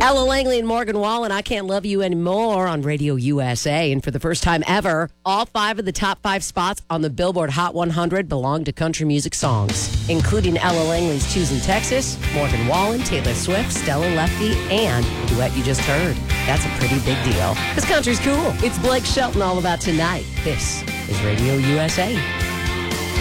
Ella Langley and Morgan Wallen, I Can't Love You Anymore on Radio USA. And for the first time ever, all 5 of the top 5 spots on the Billboard Hot 100 belong to country music songs, including Ella Langley's Choosing Texas, Morgan Wallen, Taylor Swift, Stella Lefty, and the duet you just heard. That's a pretty big deal. Because country's cool. It's Blake Shelton all about tonight. This is Radio USA.